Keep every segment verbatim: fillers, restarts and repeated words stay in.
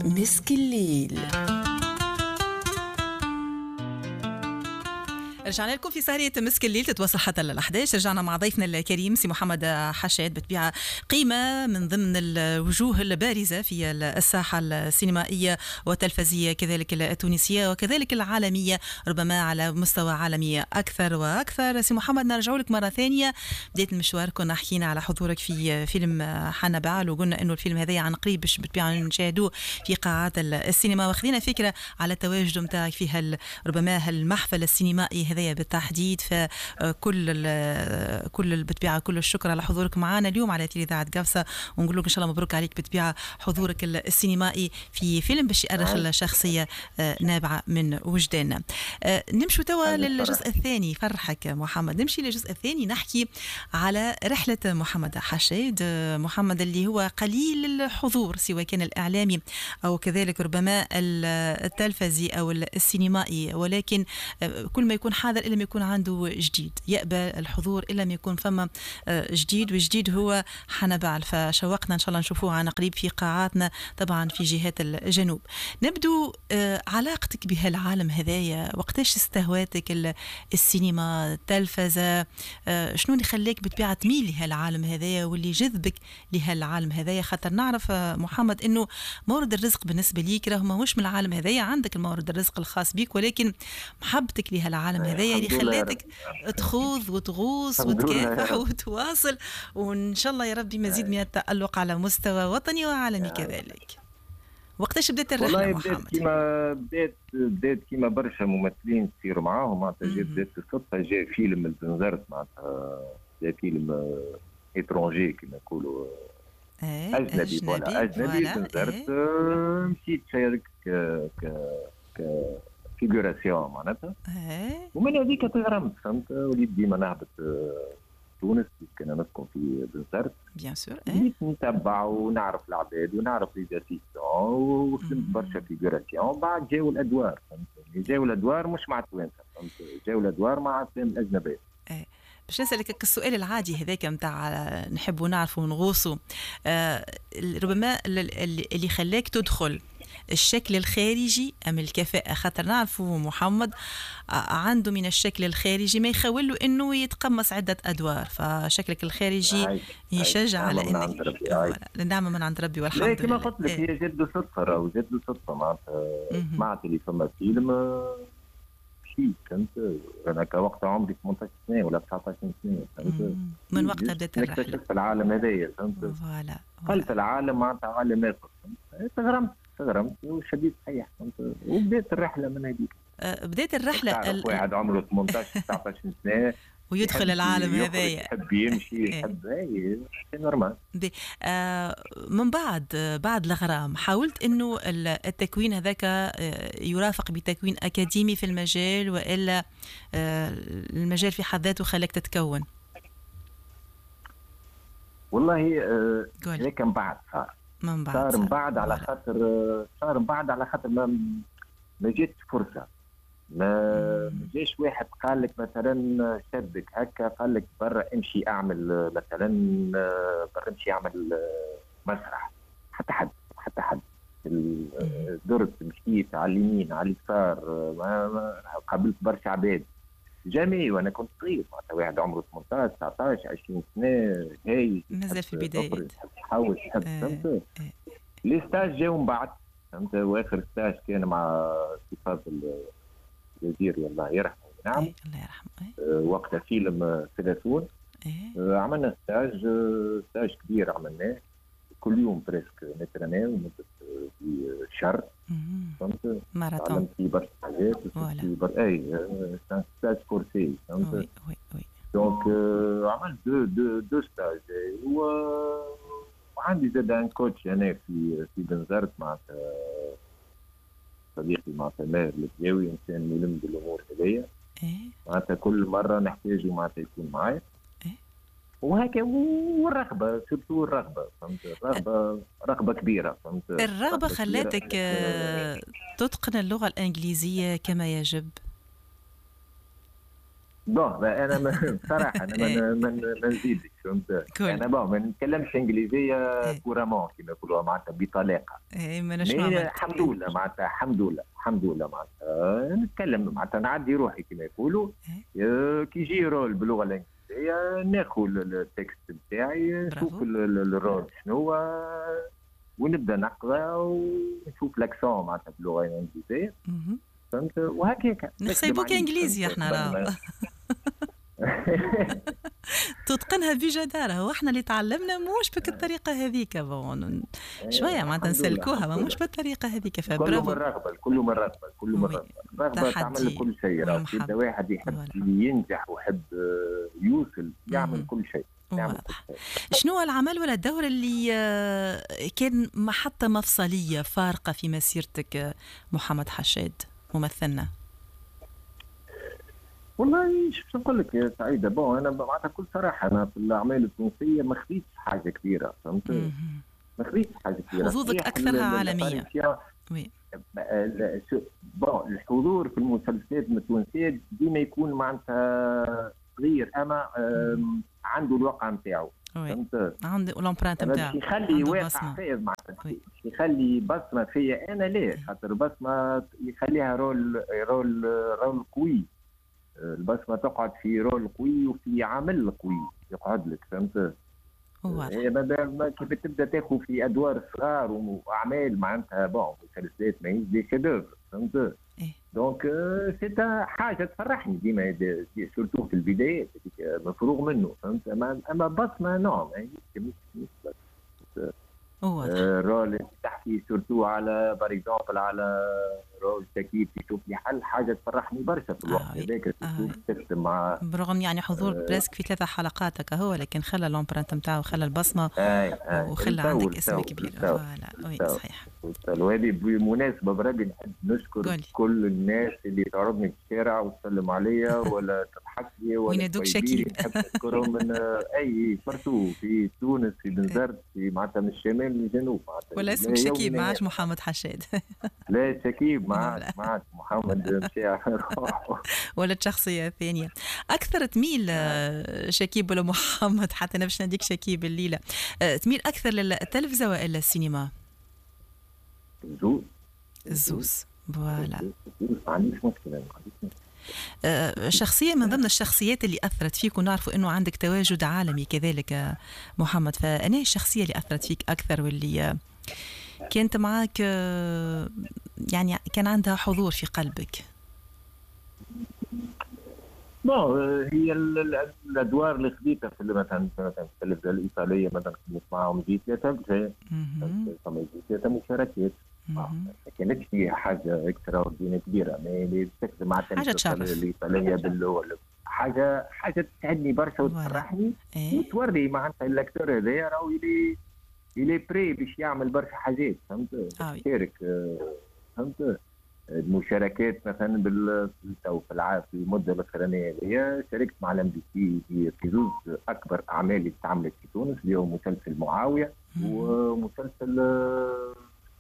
مسك الليل. رجعنا لكم في سهرية مسك الليل تتواصل حتى للأحداش. رجعنا مع ضيفنا الكريم سي محمد حشاد، بتبيع قيمة من ضمن الوجوه البارزة في الساحة السينمائية والتلفزية كذلك التونسية وكذلك العالمية، ربما على مستوى عالمي أكثر وأكثر. سي محمد نرجع لك مرة ثانية، بداية المشوار كنا حكينا على حضورك في فيلم حنبال وقلنا إنه الفيلم هذا عن قريب باش بتبيع نشاهدوه في قاعات السينما، واخذنا فكرة على التواجد متاعك في ربما المحفل السينمائي هذا بالتحديد. فكل كل بتبيع كل الشكر على حضورك معنا اليوم على إذاعة قفصة، ونقول لك ان شاء الله مبروك عليك بتبيع حضورك السينمائي في فيلم باش يأرخ الشخصيه نابعه من وجداننا. نمشي توا للجزء الثاني. فرحك محمد، نمشي للجزء الثاني نحكي على رحله محمد حشاد. محمد اللي هو قليل الحضور سواء كان الاعلامي او كذلك ربما التلفزي او السينمائي، ولكن كل ما يكون حاضر إلا ما يكون عنده جديد، يأبى الحضور إلا ما يكون فما جديد، وجديد هو حنبال. فشوقنا إن شاء الله نشوفوه عن قريب في قاعاتنا طبعا في جهات الجنوب. نبدو علاقتك بهالعالم هذايا، وقتاش استهواتك السينما التلفزة، شنو اللي خلاك بتبيع تميل لهالعالم هذايا واللي جذبك لهالعالم هذايا؟ خاطر نعرف محمد إنه مورد الرزق بالنسبة ليك راه ماهوش من العالم هذايا، عندك المورد الرزق الخاص بيك، ولكن محبتك لهالعالم هذايا اللي خلاتك تخوض وتغوص وتكافح وتواصل، وإن شاء الله يا ربي مزيد من التألق على مستوى وطني وعالمي كذلك. وقتاش بدأت الرحلة والله محمد؟ بدأت كيما بدأت بدأت كيما برشا ممثلين تصير معاهم، معناتها جات بدأت الصدفة، جاء فيلم البنزرت، معناتها جاء فيلم إترونجي كيما يقولوا، أجنبي أجنبي ولا أجنبي بنزرت. مشيت شارك ك ك ك فيغوراسيون معناتها، ومن هذيك تغرمت، فهمت، وليت ديما نهبط تونس كنا نسكن في بنزرت بيان سور، وليت نتبع ونعرف العباد ونعرف لي زاسيستون وخدمت برشا فيغوراسيون. بعد جاو الادوار، فهمت، جاو الادوار مش مع التوانسه، فهمت، جاو الادوار مع الافلام الاجنبيه. ايه باش نسألك السؤال العادي هذاك نتاع نحبوا نعرفوا ونغوصوا، آه ربما اللي خلاك تدخل الشكل الخارجي أم الكفاءة؟ خاطر نعرفوا محمد عنده من الشكل الخارجي ما يخول له إنه يتقمص عدة أدوار، فشكلك الخارجي يشجع على إنك النعمة من عند ربي والحمد لله. كما قلت لك هي جد صدفة، راهو جد صدفة، معناتها سمعت لي فما فيلم شيء، فهمت، أنا كوقت عمري ثمانية عشر سنة ولا تسعة عشر سنة، فهمت، من وقت بدأت الرحلة اكتشفت العالم هذايا، فهمت، فوالا قلت العالم معناتها عالم آخر، تغرمت تغرمت وشديد صحيح، فهمت، وبدأت الرحلة من هذيك. أه بداية الرحلة ال... واحد عمره ثمانية عشر تسعة عشر سنة ويدخل العالم هذايا، يحب يمشي، يحب اي نورمال. آه من بعد بعد الغرام حاولت انه التكوين هذاك يرافق بتكوين اكاديمي في المجال، والا آه المجال في حد ذاته خلاك تتكون؟ والله هيك آه من بعد صار من بعد صار من بعد على خاطر صار من بعد على خاطر ما ما جاتش فرصه، ما جاش واحد قال لك مثلا شدك هكا قال لك برا امشي اعمل مثلا برا امشي اعمل مسرح، حتى حد حتى حد درت مشيت على اليمين على اليسار، قابلت برشا عباد جميع وانا كنت صغير، معناتها واحد عمره ثمانية عشر تسعة عشر عشرين سنه، هاي مازال في البداية تحاول تحب، فهمت. لي ستاج جاو من بعد، فهمت، واخر ستاج كان مع سي فاضل الجزيري الله يرحمه، نعم إيه الله يرحمه. إيه. أه وقتها فيلم ثلاثون. إيه. أه عملنا ستاج أه ستاج كبير عملناه كل يوم بريسك نترناه ومدة في شهر، فهمت، ماراثون تعلمت فيه برشا حاجات في بر... اي ستاج فورسي، فهمت. وي وي وي دونك أه عملت دو دو دو ستاج و... وعندي زاد ان كوتش انا في في بنزرت، معناتها صديقي معناتها ماهر البياوي، انسان ملم بالامور هذيا، ايه معناتها كل مره نحتاجه معناتها يكون معايا، ايه وهكا، والرغبه سورتو الرغبه، فهمت، الرغبه رغبه كبيره، فهمت. الرغبه خلاتك تتقن اللغه الانجليزيه كما يجب؟ بون انا ما- بصراحه انا إيه. ما ما ما نزيدش فهمت. كل انا بون ما نتكلمش انجليزيه إيه. كورامون كما يقولوا معناتها بطلاقه. إيه من شنو مي عملت؟ الحمد لله معناتها الحمد لله الحمد لله معناتها نتكلم معناتها نعدي روحي كما يقولوا. إيه. آه، كي يجي رول باللغه الانجليزيه ناخذ التكست نتاعي نشوف برافو. ال- ال- الرول شنو هو ونبدا نقرا ونشوف لاكسون معناتها باللغه الانجليزيه مهم. فهمت وهكاك نحسبوك انجليزي احنا راهو تتقنها بجدارة، واحنا اللي تعلمنا موش بك الطريقة هذيك بون شوية معناتها نسلكوها ما موش بالطريقة هذيك كل فبرافو. من رغبه كل من رغبه كل من رغبه رغبه تعمل تحدي كل شيء. راه والمحبة. اذا واحد يحب والله. ينجح ويحب آه، يوصل يعمل مم. كل شيء يعمل كل واضح. شيء. شنو هو العمل ولا الدور اللي آه، كان محطة مفصلية فارقة في مسيرتك آه، محمد حشاد ممثلنا؟ والله شو نقول لك يا سعيده بون انا معناتها بكل صراحه انا في الاعمال التونسيه ما خديتش حاجه كبيره فهمت. مهم. ما خديتش حاجه كبيره. حظوظك صحيح أكثرها ال- ال- عالمية. الأباريسيون- وي. ال- شو- بون الحضور في المسلسلات التونسيه ديما يكون معناتها صغير اما آم، عنده الواقع نتاعو وي. فهمت. عنده الامبرانت انا نتاعو باش يخلي عنده واقع بصمة. فيا معناتها وي. باش يخلي بصمه فيا انا ليه خاطر بصمه يخليها رول رول رول قوي. البصمه تقعد في رول قوي وفي عمل قوي يقعد لك فهمت. واضح. هي ما ما كيف تبدا تاخذ في ادوار صغار واعمال معناتها بون مسلسلات ماهيش دي شيدوفر فهمت. إيه. دونك سيتا حاجه تفرحني ديما دي- دي- سورتو في البدايات هذيك مفروغ منه فهمت. اما اما بصمه نوع ماهيش مش مش بس واضح. آه، رول تحكي سورتو على بار اكزومبل على رول شكيب يشوف لي حل حاجه تفرحني برشا في الوقت آه، هذاك آه. تخدم مع برغم يعني حضور بريسك في ثلاثة حلقات هكا هو لكن خلى الامبرانت نتاعو خلى البصمة اي اي وخلى التو- عندك اسم التو- كبير. التو- فوالا وي التو. صحيح. وهذه بمناسبة بربي نحب نشكر قولي. كل الناس اللي تعرضني في الشارع وتسلم عليا ولا تضحك لي ولا وينادوك تطيبيني. شكيب. نحب نشكرهم من اي بارتو في تونس في بنزرت في معناتها من الشمال من الجنوب معناتها ولا اسمك شكيب ما عادش محمد حشاد. لا شكيب ما لا. عاد ما عاد محمد مشى على روحه. ولا شخصية ثانية أكثر تميل آه، شكيب ولا محمد حتى أنا باش ناديك شكيب الليلة آه، تميل أكثر للتلفزة ولا السينما؟ زوز الزوز. فوالا. زوز ما عنديش مشكلة ما عنديش مشكلة. آه، شخصية من ضمن الشخصيات اللي أثرت فيك ونعرفوا أنه عندك تواجد عالمي كذلك آه، محمد فأنا الشخصية اللي أثرت فيك أكثر واللي آه، كانت معك آه، يعني كان عندها حضور في قلبك؟ بون هي ال- ال- الادوار اللي خديتها في مثلا مثلا في التلفزه الايطاليه مثلا خدمت معاهم جيت ثلاثه بجاي مهم. فما جيت ثلاثه مشاركات مهم. ما كانتش فيها حاجه اكسترا كبيره ما اللي تخدم مع حاجة التلفزه تشرف. الايطاليه باللغه حاجه حاجه تسعدني برشا وتفرحني إيه. وتوري معناتها الاكتور هذايا راهو يلي يلي بري باش يعمل برشا حاجات فهمت آه. يشارك آه، فهمت المشاركات مثلا بال تو في العام في المده الاخرانيه هي شاركت مع الام بي سي في في زوج اكبر اعمال اللي تعملت في تونس اللي هو مسلسل معاويه مهم. ومسلسل آه،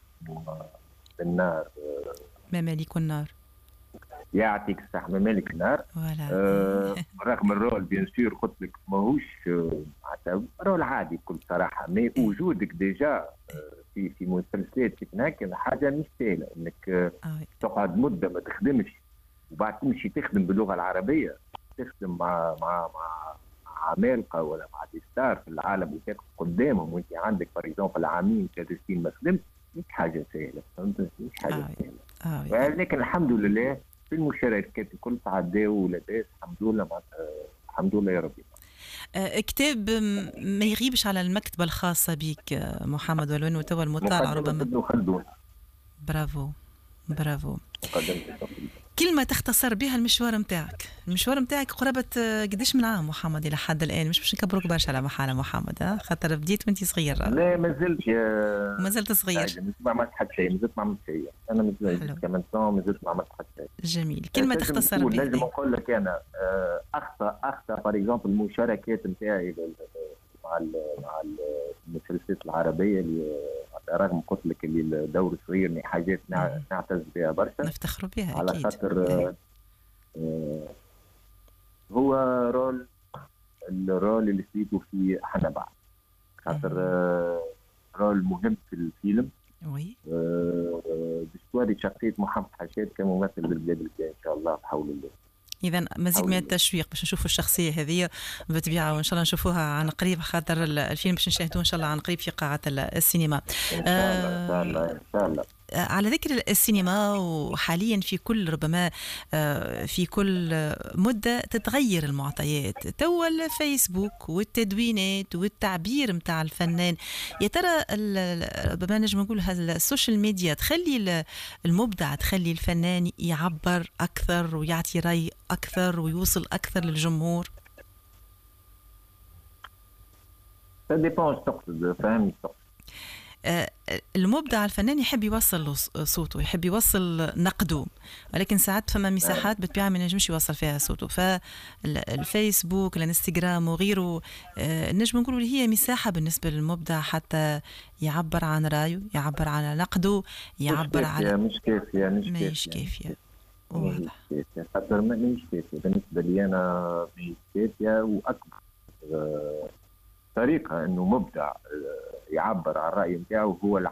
النار آه، مماليك النار. يعطيك الصحة ممالك النار. فوالا. آه رغم الرول بيان سور قلت لك ماهوش معناتها رول عادي بكل صراحه مي وجودك ديجا آه، في في مسلسلات كيف هكا حاجه مش سهله انك آه، آه. تقعد مده ما تخدمش وبعد تمشي تخدم باللغه العربيه تخدم مع مع مع مع عمالقه ولا مع دي ستار في العالم وتقف قدامهم وانت عندك باغ اكزومبل عامين ثلاث سنين ما خدمت مش حاجه سهله فهمت مش حاجه آه. سهله. آه. لكن الحمد لله في المشاركات الكل تعداو ولاباس الحمد لله معناتها الحمد لله يا ربي. آه، كتاب ما يغيبش على المكتبة الخاصة بك آه، محمد ولو انه توا المطالع ربما. ابن خلدون. برافو برافو. مقدمة كلمة تختصر بها المشوار متاعك. المشوار متاعك قرابة آه، قديش من عام محمد إلى حد الآن؟ مش باش نكبروك برشا على محالة محمد ها خاطر بديت وانت صغير. لا ما زلت يا ما زلت صغير. ما عملت حتى شيء ما زلت ما عملت شيء انا ما زلت كمان ما زلت ما عملت حتى شيء. جميل. كلمة تختصر بها. لازم نقول لك انا اخطا اخطا باغ اكزومبل المشاركات نتاعي مع مع المسلسلات العربيه اللي رغم قلت لك اللي الدور الصغير حاجات نعتز بها برشا نفتخروا بها على أكيد. خاطر آه هو رول الرول اللي سويته في حنا بعد خاطر آه رول مهم في الفيلم. وي بشواري شخصية محمد حشاد كممثل بالبلاد الجاية إن شاء الله بحول الله. إذا مزيد من التشويق باش نشوفوا الشخصية هذه بالطبيعة، وإن شاء الله نشوفوها عن قريب، خاطر الفيلم باش نشاهدوه إن شاء الله عن قريب في قاعة السينما. إن شاء الله إن شاء الله إن شاء الله. على ذكر السينما، وحاليا في كل ربما في كل مدة تتغير المعطيات، توا الفيسبوك والتدوينات والتعبير متاع الفنان، يا ترى ربما نجم نقول السوشيال ميديا تخلي المبدع، تخلي الفنان يعبر أكثر ويعطي رأي أكثر ويوصل أكثر للجمهور؟ ça dépend تقصد فهمني تقصد. المبدع الفنان يحب يوصل صوته، يحب يوصل نقده، ولكن ساعات فما مساحات بالطبيعة ما نجمش يوصل فيها صوته. فالفيسبوك الانستغرام وغيره نجم نقولوا اللي هي مساحة بالنسبة للمبدع حتى يعبر عن رأيه، يعبر عن نقده، يعبر عن مش كافية مش كافية مش كافية واضح. خاطر مش كافية بالنسبة لي أنا، مش كافية. وأكبر طريقة إنه مبدع يعبر عن الرأي نتاعو هو